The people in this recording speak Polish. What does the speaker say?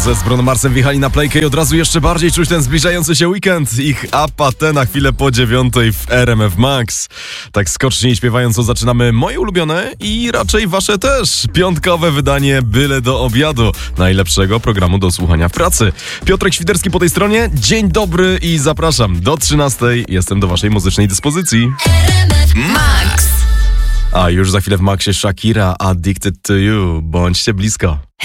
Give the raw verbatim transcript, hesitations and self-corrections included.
ze z Bruno Marsem wjechali na playkę i od razu jeszcze bardziej czuć ten zbliżający się weekend. Ich apatę na chwilę po dziewiątej w R M F Max. Tak skocznie śpiewając, co zaczynamy moje ulubione i raczej wasze też. Piątkowe wydanie byle do obiadu. Najlepszego programu do słuchania w pracy. Piotrek Świderski po tej stronie. Dzień dobry i zapraszam. Do trzynastej jestem do waszej muzycznej dyspozycji. Max. A już za chwilę w Maxie Shakira, Addicted to You. Bądźcie blisko.